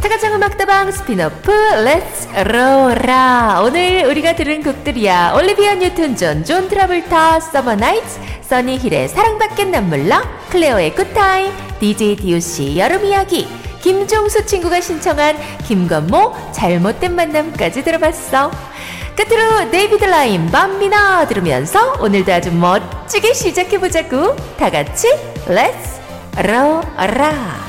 차가정 음악다방 스피너프 렛츠 로라. 오늘 우리가 들은 곡들이야. 올리비아 뉴튼 존, 존 트라볼타, 서머 나이츠, 써니힐의 사랑받긴 난 몰라, 클레오의 굿타임, DJ DOC 여름 이야기, 김종수 친구가 신청한 김건모 잘못된 만남까지 들어봤어. 끝으로 데이비드 라인 밤비나 들으면서 오늘도 아주 멋지게 시작해보자고. 다같이 렛츠 로라.